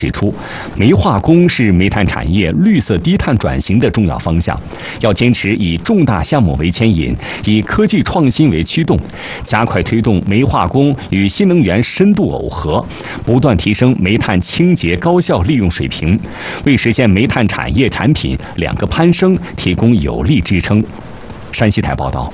指出，煤化工是煤炭产业绿色低碳转型的重要方向，要坚持以重大项目为牵引，以科技创新为驱动，加快推动煤化工与新能源深度耦合，不断提升煤炭清洁高效利用水平，为实现煤炭产业产品两个攀升提供有力支撑。山西台报道。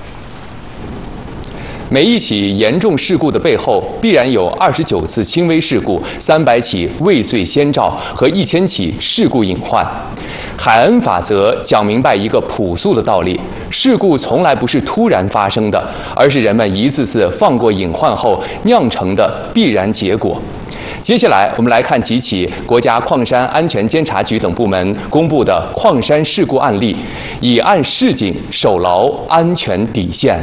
每一起严重事故的背后，必然有29次轻微事故、300起未遂先兆和1000起事故隐患。海恩法则讲明白一个朴素的道理：事故从来不是突然发生的，而是人们一次次放过隐患后酿成的必然结果。接下来，我们来看几起国家矿山安全监察局等部门公布的矿山事故案例，以案示警，守牢安全底线。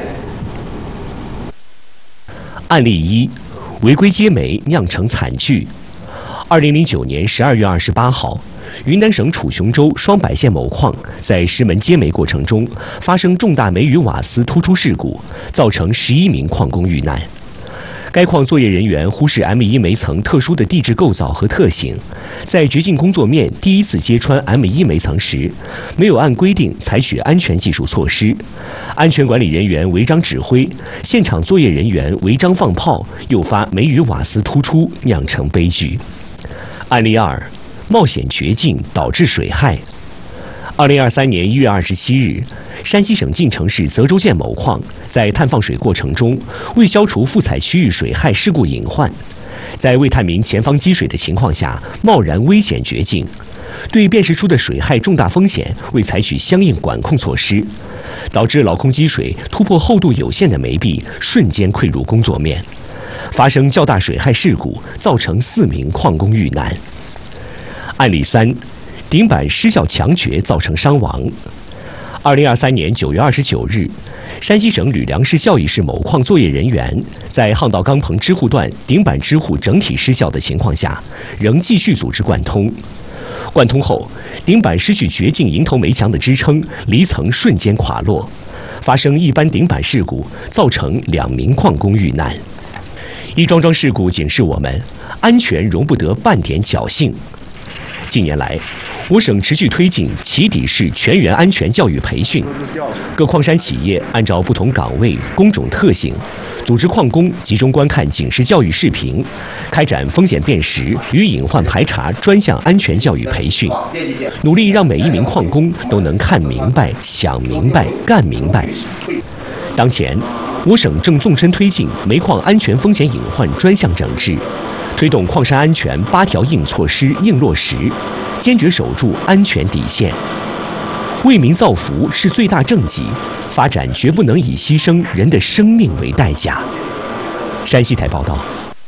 案例1：违规接煤酿成惨剧。2009年12月28号，云南省楚雄州双柏县某矿在石门接煤过程中发生重大煤与瓦斯突出事故，造成11名矿工遇难。该矿作业人员忽视 M1 煤层特殊的地质构造和特性，在掘进工作面第一次揭穿 M1 煤层时，没有按规定采取安全技术措施，安全管理人员违章指挥，现场作业人员违章放炮，诱发煤与瓦斯突出，酿成悲剧。案例2：冒险掘进导致水害。2023年1月27日，山西省晋城市泽州县某矿在探放水过程中，为消除复采区域水害事故隐患，在未探明前方积水的情况下，贸然危险掘进，对辨识出的水害重大风险未采取相应管控措施，导致老空积水突破厚度有限的煤壁，瞬间溃入工作面，发生较大水害事故，造成4名矿工遇难。案例3：顶板失效强掘造成伤亡。2023年9月29日，山西省吕梁市孝义市某矿作业人员在夯道钢棚支护段顶板支护整体失效的情况下，仍继续组织贯通。贯通后，顶板失去掘进迎头煤墙的支撑，离层瞬间垮落，发生一般顶板事故，造成2名矿工遇难。一桩桩事故警示我们，安全容不得半点侥幸。近年来，我省持续推进起底式全员安全教育培训，各矿山企业按照不同岗位、工种特性，组织矿工集中观看警示教育视频，开展风险辨识与隐患排查专项安全教育培训，努力让每一名矿工都能看明白、想明白、干明白。当前，我省正纵深推进煤矿安全风险隐患专项整治，推动矿山安全8条硬措施硬落实，坚决守住安全底线。为民造福是最大政绩，发展绝不能以牺牲人的生命为代价。山西台报道。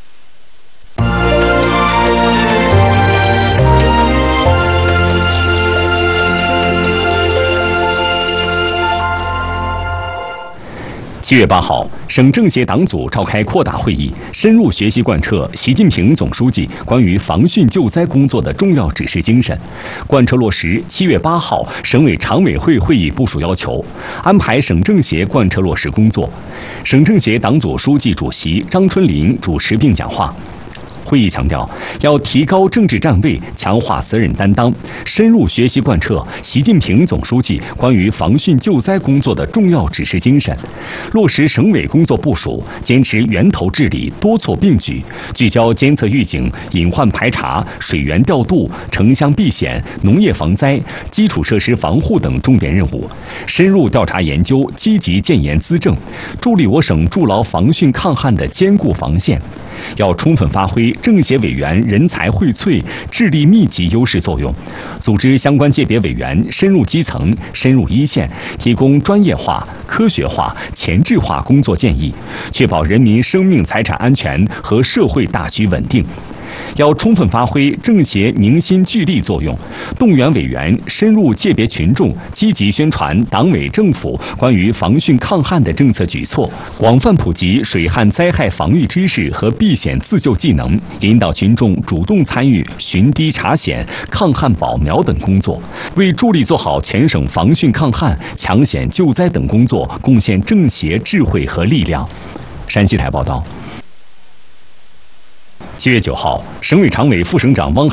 7月8号，省政协党组召开扩大会议，深入学习贯彻习近平总书记关于防汛救灾工作的重要指示精神，贯彻落实7月8号省委常委会会议部署要求，安排省政协贯彻落实工作。省政协党组书记主席张春林主持并讲话。会议强调，要提高政治站位，强化责任担当，深入学习贯彻习近平总书记关于防汛救灾工作的重要指示精神，落实省委工作部署，坚持源头治理、多措并举，聚焦监测预警、隐患排查、水源调度、城乡避险、农业防灾、基础设施防护等重点任务，深入调查研究，积极建言资政，助力我省筑牢防汛抗旱的坚固防线。要充分发挥政协委员人才荟萃、智力密集优势作用，组织相关界别委员深入基层、深入一线，提供专业化、科学化、前置化工作建议，确保人民生命财产安全和社会大局稳定。要充分发挥政协凝心聚力作用，动员委员深入界别群众，积极宣传党委政府关于防汛抗旱的政策举措，广泛普及水旱灾害防御知识和避险自救技能，引导群众主动参与巡堤查险、抗旱保苗等工作，为助力做好全省防汛抗旱、抢险救灾等工作贡献政协智慧和力量。山西台报道。7月9号，省委常委、副省长汪